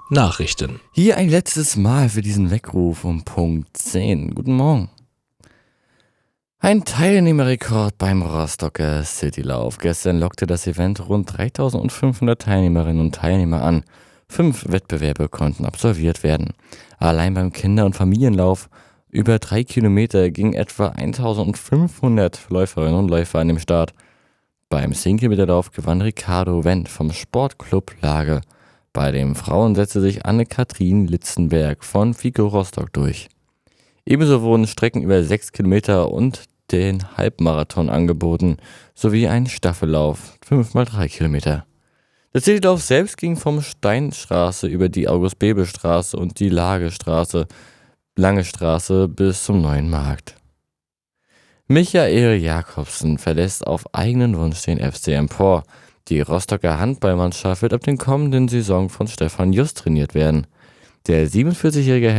Nachrichten. Hier ein letztes Mal für diesen Weckruf um Punkt 10. Guten Morgen. Ein Teilnehmerrekord beim Rostocker Citylauf. Gestern lockte das Event rund 3.500 Teilnehmerinnen und Teilnehmer an. 5 Wettbewerbe konnten absolviert werden. Allein beim Kinder- und Familienlauf über 3 Kilometer gingen etwa 1.500 Läuferinnen und Läufer an den Start. Beim 10-Kilometer-Lauf gewann Ricardo Wendt vom Sportclub Lage. Bei den Frauen setzte sich Anne-Kathrin Litzenberg von FICO Rostock durch. Ebenso wurden Strecken über 6 Kilometer und den Halbmarathon angeboten, sowie ein Staffellauf, 5x3 Kilometer. Der Citylauf selbst ging vom Steinstraße über die August-Bebel-Straße und die Lange Straße bis zum Neuen Markt. Michael Jakobsen verlässt auf eigenen Wunsch den FC Empor. Die Rostocker Handballmannschaft wird ab der kommenden Saison von Stefan Just trainiert werden. Der 47-Jährige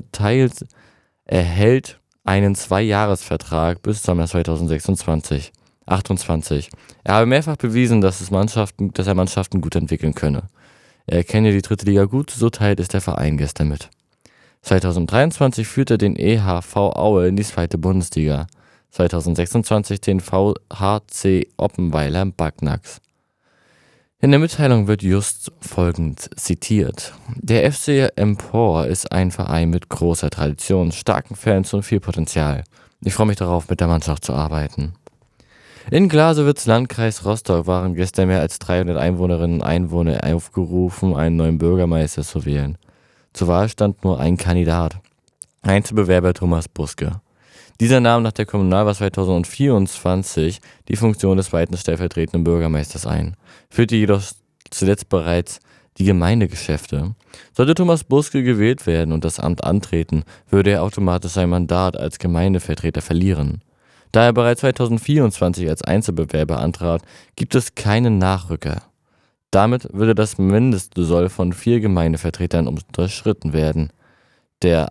erhält einen 2-Jahres-Vertrag bis Sommer 2028. Er habe mehrfach bewiesen, dass er Mannschaften gut entwickeln könne. Er kenne die dritte Liga gut, so teilt es der Verein gestern mit. 2023 führte den EHV Aue in die 2. Bundesliga. 2026 den VHC Oppenweiler Backnacks. In der Mitteilung wird Just folgend zitiert: Der FC Empor ist ein Verein mit großer Tradition, starken Fans und viel Potenzial. Ich freue mich darauf, mit der Mannschaft zu arbeiten. In Glasowitz, Landkreis Rostock, waren gestern mehr als 300 Einwohnerinnen und Einwohner aufgerufen, einen neuen Bürgermeister zu wählen. Zur Wahl stand nur ein Kandidat, Einzelbewerber Thomas Buske. Dieser nahm nach der Kommunalwahl 2024 die Funktion des zweiten stellvertretenden Bürgermeisters ein, führte jedoch zuletzt bereits die Gemeindegeschäfte. Sollte Thomas Buske gewählt werden und das Amt antreten, würde er automatisch sein Mandat als Gemeindevertreter verlieren. Da er bereits 2024 als Einzelbewerber antrat, gibt es keinen Nachrücker. Damit würde das Mindestsoll von 4 Gemeindevertretern unterschritten werden, der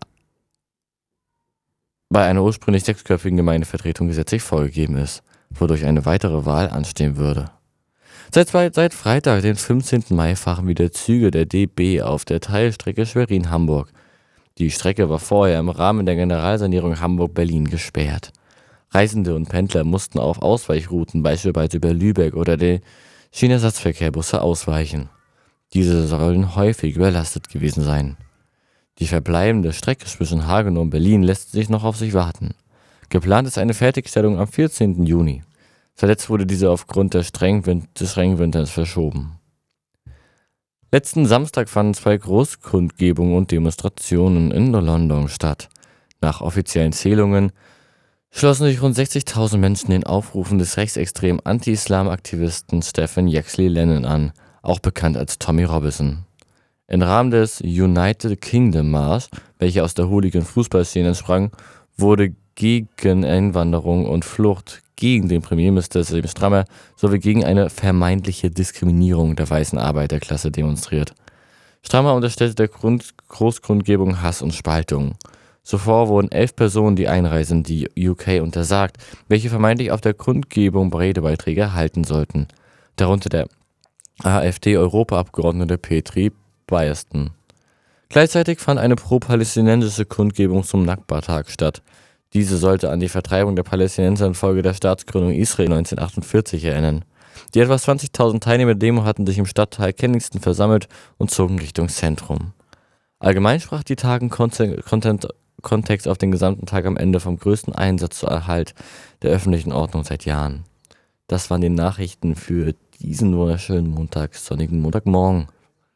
bei einer ursprünglich 6-köpfigen Gemeindevertretung gesetzlich vorgegeben ist, wodurch eine weitere Wahl anstehen würde. Seit Freitag, den 15. Mai, fahren wieder Züge der DB auf der Teilstrecke Schwerin-Hamburg. Die Strecke war vorher im Rahmen der Generalsanierung Hamburg-Berlin gesperrt. Reisende und Pendler mussten auf Ausweichrouten, beispielsweise über Lübeck oder den Schienenersatzverkehrbusse, ausweichen. Diese sollen häufig überlastet gewesen sein. Die verbleibende Strecke zwischen Hagenow und Berlin lässt sich noch auf sich warten. Geplant ist eine Fertigstellung am 14. Juni. Zuletzt wurde diese aufgrund des strengen Winters verschoben. Letzten Samstag fanden 2 Großkundgebungen und Demonstrationen in London statt. Nach offiziellen Zählungen schlossen sich rund 60.000 Menschen den Aufrufen des rechtsextremen Anti-Islam-Aktivisten Stephen Yaxley Lennon an, auch bekannt als Tommy Robinson. Im Rahmen des United Kingdom Marsch, welcher aus der Hooligan-Fußballszene entsprang, wurde gegen Einwanderung und Flucht, gegen den Premierminister Seymour Strammer sowie gegen eine vermeintliche Diskriminierung der weißen Arbeiterklasse demonstriert. Strammer unterstellte der Großkundgebung Hass und Spaltung. Zuvor wurden 11 Personen die Einreise in die UK untersagt, welche vermeintlich auf der Kundgebung Redebeiträge halten sollten. Darunter der AfD-Europaabgeordnete Petri Bayersten. Gleichzeitig fand eine pro-palästinensische Kundgebung zum Nakba-Tag statt. Diese sollte an die Vertreibung der Palästinenser infolge der Staatsgründung Israel 1948 erinnern. Die etwa 20.000 Teilnehmer der Demo hatten sich im Stadtteil Kennington versammelt und zogen Richtung Zentrum. Allgemein sprach die Tagung Kontext auf den gesamten Tag am Ende vom größten Einsatz zur Erhalt der öffentlichen Ordnung seit Jahren. Das waren die Nachrichten für diesen wunderschönen sonnigen Montagmorgen.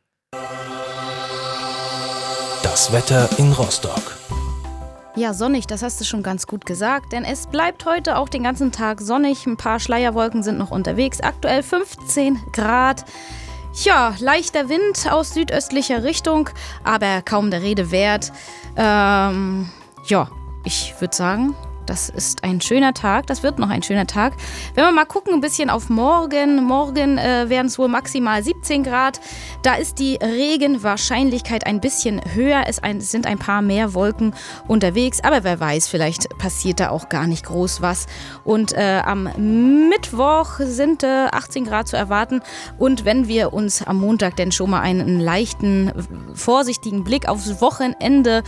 Das Wetter in Rostock. Ja, sonnig, das hast du schon ganz gut gesagt, denn es bleibt heute auch den ganzen Tag sonnig. Ein paar Schleierwolken sind noch unterwegs. Aktuell 15 Grad. Ja, leichter Wind aus südöstlicher Richtung, aber kaum der Rede wert. Ja, ich würde sagen, das ist ein schöner Tag, das wird noch ein schöner Tag. Wenn wir mal gucken, ein bisschen auf morgen werden es wohl maximal 17 Grad. Da ist die Regenwahrscheinlichkeit ein bisschen höher, es sind ein paar mehr Wolken unterwegs, aber wer weiß, vielleicht passiert da auch gar nicht groß was. Und am Mittwoch sind 18 Grad zu erwarten und wenn wir uns am Montag denn schon mal einen leichten, vorsichtigen Blick aufs Wochenende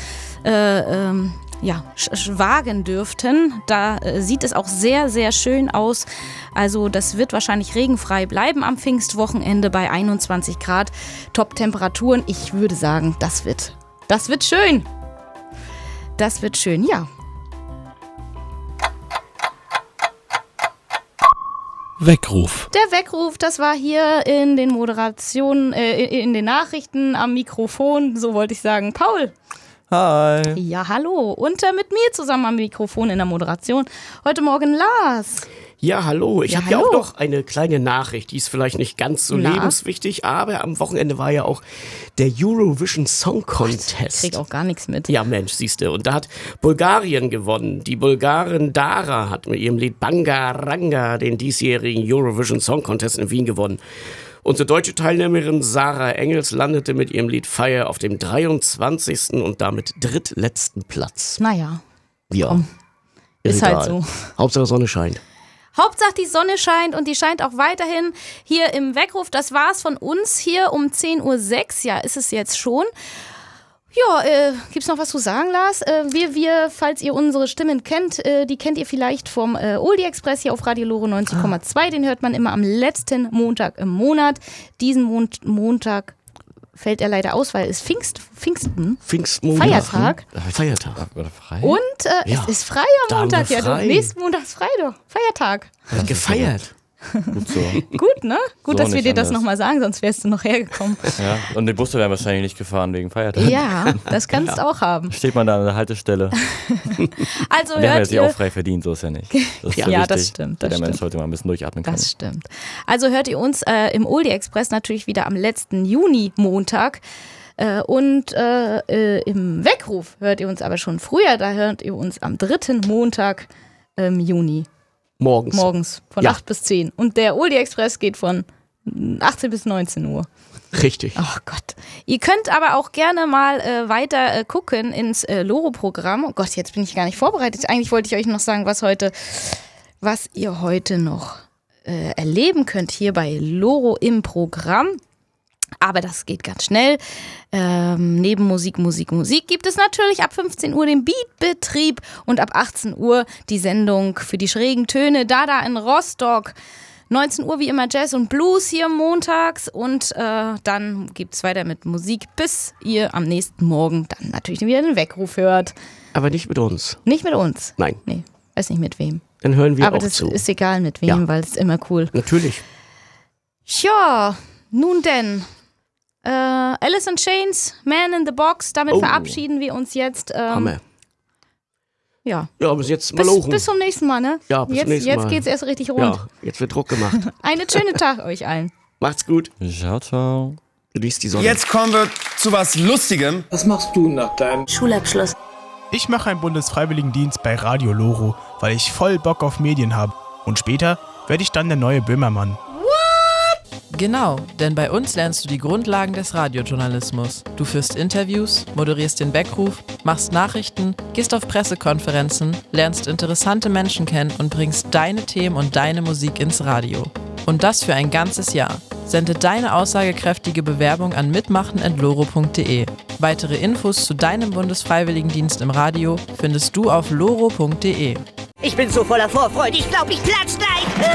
wagen dürften. Da sieht es auch sehr, sehr schön aus. Also das wird wahrscheinlich regenfrei bleiben am Pfingstwochenende bei 21 Grad. Top-Temperaturen. Ich würde sagen, das wird schön. Das wird schön, ja. Weckruf. Der Weckruf, das war hier in den Moderationen, in den Nachrichten am Mikrofon, so wollte ich sagen. Paul. Hi. Ja, hallo. Und mit mir zusammen am Mikrofon in der Moderation heute Morgen Lars. Ja, hallo. Ich habe ja auch noch eine kleine Nachricht. Die ist vielleicht nicht ganz so Na? lebenswichtig, aber am Wochenende war ja auch der Eurovision Song Contest. Ich krieg auch gar nichts mit. Ja, Mensch, siehste. Und da hat Bulgarien gewonnen. Die Bulgarin Dara hat mit ihrem Lied Bangaranga den diesjährigen Eurovision Song Contest in Wien gewonnen. Unsere deutsche Teilnehmerin Sarah Engels landete mit ihrem Lied Fire auf dem 23. und damit drittletzten Platz. Naja, Ja, komm. Ist halt so. Hauptsache Sonne scheint. Hauptsache die Sonne scheint und die scheint auch weiterhin hier im Weckruf. Das war's von uns hier um 10.06 Uhr. Ja, ist es jetzt schon. Ja, gibt's noch was zu sagen, Lars? Wir, falls ihr unsere Stimmen kennt, die kennt ihr vielleicht vom Oldie Express hier auf Radio Lore 90,2. Den hört man immer am letzten Montag im Monat. Diesen Montag fällt er leider aus, weil es Pfingstmontag. Feiertag. Oder frei? Und Ja. es ist frei am Da haben Montag. wir Ja, frei. nächsten Montag ist frei, doch. Feiertag. Hat gefeiert. Gut so. Gut, ne? Gut, So dass wir nicht dir das anders. nochmal sagen, sonst wärst du noch hergekommen. Ja, und die Busse werden wahrscheinlich nicht gefahren wegen Feiertag. Ja, das kannst du auch haben. Steht man da an der Haltestelle. Also Und der hat hört jetzt auch ihr... frei verdient, so ist ja nicht. Das ist Ja, wichtig, das stimmt, das Der Mensch stimmt. sollte mal ein bisschen durchatmen können. Das stimmt. Also hört ihr uns im Oldie Express natürlich wieder am letzten Juni-Montag. Und im Weckruf hört ihr uns aber schon früher. Da hört ihr uns am 3. Montag im Juni. Morgens von Ja. 8 bis 10. Und der Oldie Express geht von 18 bis 19 Uhr. Richtig. Ach Gott. Ihr könnt aber auch gerne mal weiter gucken ins Loro-Programm. Oh Gott, jetzt bin ich gar nicht vorbereitet. Eigentlich wollte ich euch noch sagen, was ihr heute noch erleben könnt hier bei Loro im Programm. Aber das geht ganz schnell. Neben Musik gibt es natürlich ab 15 Uhr den Beatbetrieb und ab 18 Uhr die Sendung für die schrägen Töne Dada in Rostock. 19 Uhr wie immer Jazz und Blues hier montags und dann gibt es weiter mit Musik, bis ihr am nächsten Morgen dann natürlich wieder den Weckruf hört. Aber nicht mit uns. Nicht mit uns. Nein. Nee, weiß nicht mit wem. Dann hören wir Aber auch das zu. ist egal mit wem, Ja. weil es ist immer cool. Natürlich. Ja, nun denn. Alice in Chains, Man in the Box, damit Oh. verabschieden wir uns jetzt. Hammer. Ja. Ja, bis jetzt mal lochen. Bis zum nächsten Mal, ne? Ja, bis zum nächsten Mal. Jetzt geht's erst richtig rund. Ja, jetzt wird Druck gemacht. Einen schönen Tag euch allen. Macht's gut. Ciao, ciao. Genießt die Sonne. Jetzt kommen wir zu was Lustigem. Was machst du nach deinem Schulabschluss? Ich mache einen Bundesfreiwilligendienst bei Radio Loro, weil ich voll Bock auf Medien habe. Und später werde ich dann der neue Böhmermann. Genau, denn bei uns lernst du die Grundlagen des Radiojournalismus. Du führst Interviews, moderierst den Weckruf, machst Nachrichten, gehst auf Pressekonferenzen, lernst interessante Menschen kennen und bringst deine Themen und deine Musik ins Radio. Und das für ein ganzes Jahr. Sende deine aussagekräftige Bewerbung an mitmachen@loro.de. Weitere Infos zu deinem Bundesfreiwilligendienst im Radio findest du auf loro.de. Ich bin so voller Vorfreude, ich glaube, ich klatsch gleich.